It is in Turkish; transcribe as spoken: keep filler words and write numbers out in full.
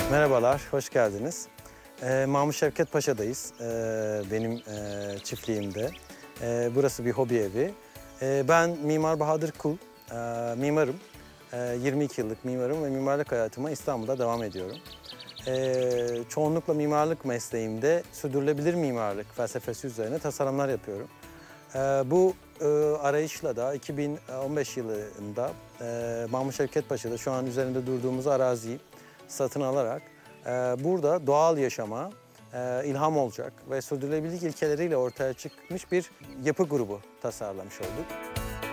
Merhabalar, hoş geldiniz. Ee, Mahmut Şevket Paşa'dayız, ee, benim e, çiftliğimde. Ee, burası bir hobi evi. Ee, ben Mimar Bahadır Kul, ee, mimarım. Ee, yirmi iki yıllık mimarım ve mimarlık hayatıma İstanbul'da devam ediyorum. Ee, çoğunlukla mimarlık mesleğimde sürdürülebilir mimarlık felsefesi üzerine tasarımlar yapıyorum. Ee, bu e, arayışla da iki bin on beş yılında e, Mahmut Şevket Paşa'da şu an üzerinde durduğumuz araziyi satın alarak e, burada doğal yaşama e, ilham olacak ve sürdürülebilirlik ilkeleriyle ortaya çıkmış bir yapı grubu tasarlamış olduk.